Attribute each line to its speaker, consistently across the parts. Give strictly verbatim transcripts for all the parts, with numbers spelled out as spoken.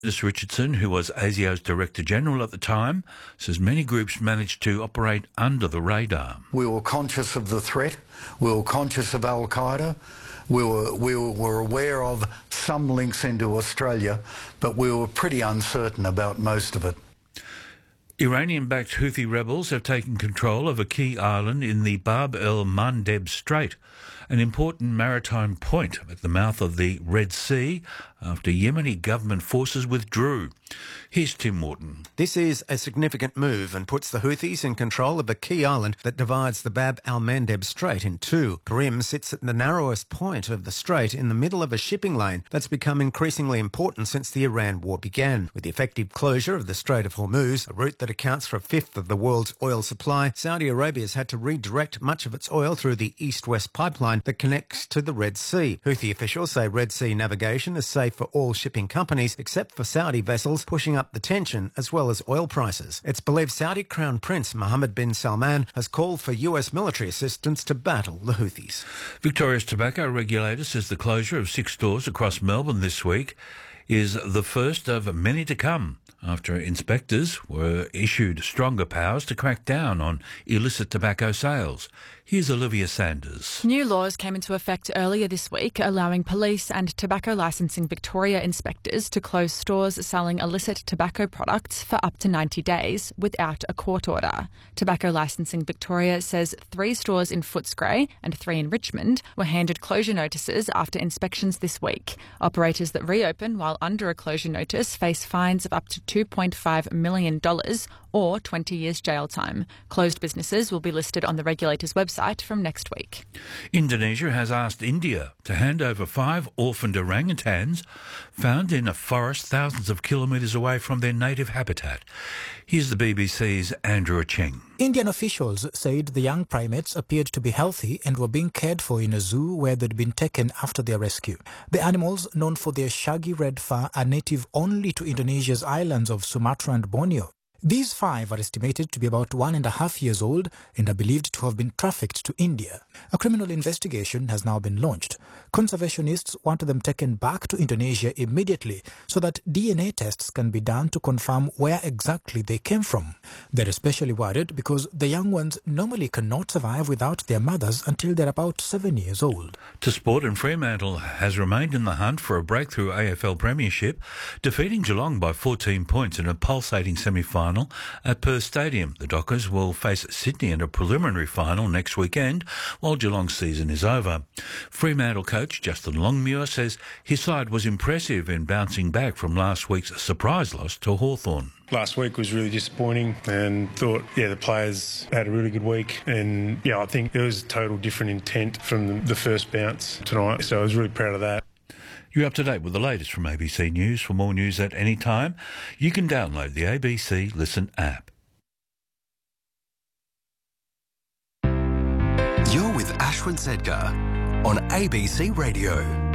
Speaker 1: Dennis Richardson, who was ASIO's Director-General at the time, says many groups managed to operate under the radar.
Speaker 2: We were conscious of the threat. We were conscious of Al-Qaeda. We were, we were aware of some links into Australia, but we were pretty uncertain about most of it.
Speaker 1: Iranian-backed Houthi rebels have taken control of a key island in the Bab el-Mandeb Strait, an important maritime point at the mouth of the Red Sea, after Yemeni government forces withdrew. Here's Tim Morton.
Speaker 3: This is a significant move and puts the Houthis in control of a key island that divides the Bab al-Mandeb Strait in two. Karim sits at the narrowest point of the strait in the middle of a shipping lane that's become increasingly important since the Iran war began. With the effective closure of the Strait of Hormuz, a route that accounts for a fifth of the world's oil supply, Saudi Arabia has had to redirect much of its oil through the east-west pipeline that connects to the Red Sea. Houthi officials say Red Sea navigation is safe for all shipping companies except for Saudi vessels, pushing up the tension as well as oil prices. It's believed Saudi Crown Prince Mohammed bin Salman has called for U S military assistance to battle the Houthis.
Speaker 1: Victoria's tobacco regulator says the closure of six stores across Melbourne this week is the first of many to come after inspectors were issued stronger powers to crack down on illicit tobacco sales. Here's Olivia Sanders.
Speaker 4: New laws came into effect earlier this week, allowing Police and Tobacco Licensing Victoria inspectors to close stores selling illicit tobacco products for up to ninety days without a court order. Tobacco Licensing Victoria says three stores in Footscray and three in Richmond were handed closure notices after inspections this week. Operators that reopen while under a closure notice face fines of up to two point five million dollars or twenty years jail time. Closed businesses will be listed on the regulator's website from next week.
Speaker 1: Indonesia has asked India to hand over five orphaned orangutans found in a forest thousands of kilometres away from their native habitat. Here's the B B C's Andrew Cheng.
Speaker 5: Indian officials said the young primates appeared to be healthy and were being cared for in a zoo where they'd been taken after their rescue. The animals, known for their shaggy red fur, are native only to Indonesia's islands of Sumatra and Borneo. These five are estimated to be about one and a half years old and are believed to have been trafficked to India. A criminal investigation has now been launched. Conservationists want them taken back to Indonesia immediately so that D N A tests can be done to confirm where exactly they came from. They're especially worried because the young ones normally cannot survive without their mothers until they're about seven years old.
Speaker 1: To sport, and Fremantle has remained in the hunt for a breakthrough A F L premiership, defeating Geelong by fourteen points in a pulsating semi-final at Perth Stadium. The Dockers will face Sydney in a preliminary final next weekend while Geelong's season is over. Fremantle coach Justin Longmuir says his side was impressive in bouncing back from last week's surprise loss to Hawthorn.
Speaker 6: Last week was really disappointing and thought, yeah, the players had a really good week. And, yeah, I think there was total different intent from the first bounce tonight. So I was really proud of that.
Speaker 1: You're up to date with the latest from A B C News. For more news at any time, you can download the A B C Listen app.
Speaker 7: You're with Ashwin Sedgar on A B C Radio.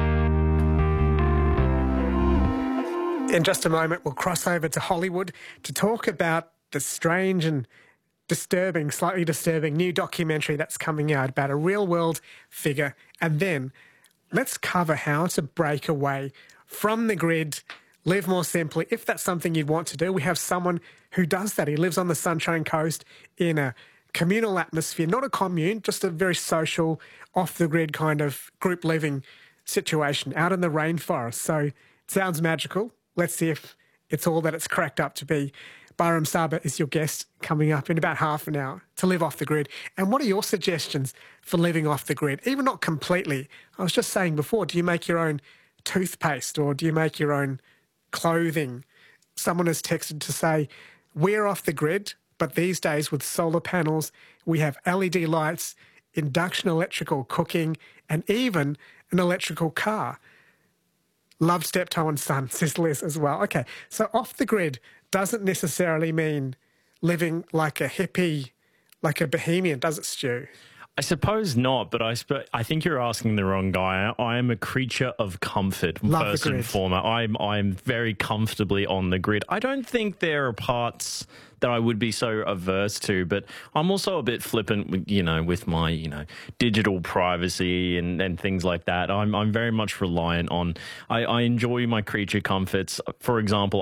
Speaker 8: In just a moment, we'll cross over to Hollywood to talk about the strange and disturbing, slightly disturbing new documentary that's coming out about a real-world figure. And then let's cover how to break away from the grid, live more simply. If that's something you'd want to do, we have someone who does that. He lives on the Sunshine Coast in a communal atmosphere, not a commune, just a very social, off-the-grid kind of group living situation out in the rainforest. So it sounds magical. Let's see if it's all that it's cracked up to be. Bahram Saba is your guest coming up in about half an hour to live off the grid. And what are your suggestions for living off the grid? Even not completely. I was just saying before, do you make your own toothpaste or do you make your own clothing? Someone has texted to say, we're off the grid, but these days with solar panels, we have L E D lights, induction electrical cooking, and even an electrical car. Love Steptoe and Son, says Liz as well. Okay, so off the grid doesn't necessarily mean living like a hippie, like a bohemian, does it, Stu?
Speaker 9: I suppose not, but I sp- I think you're asking the wrong guy. I am a creature of comfort,
Speaker 8: Love
Speaker 9: first and foremost. I'm, I'm very comfortably on the grid. I don't think there are parts that I would be so averse to, but I'm also a bit flippant, you know, with my, you know, digital privacy and, and things like that. I'm, I'm very much reliant on, I, I enjoy my creature comforts. For example,